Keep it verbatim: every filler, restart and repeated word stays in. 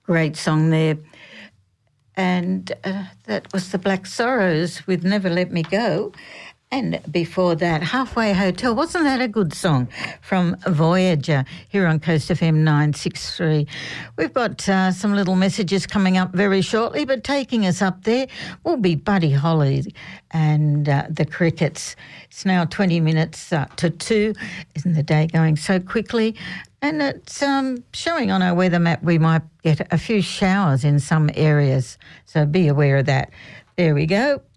Great song there. And uh, that was the Black Sorrows with Never Let Me Go. And before that, Halfway Hotel. Wasn't that a good song from Voyager here on Coast F M nine sixty-three? We've got uh, some little messages coming up very shortly, but taking us up there will be Buddy Holly and uh, the Crickets. It's now twenty minutes uh, to two. Isn't the day going so quickly? And it's um, showing on our weather map we might get a few showers in some areas, so be aware of that. There we go.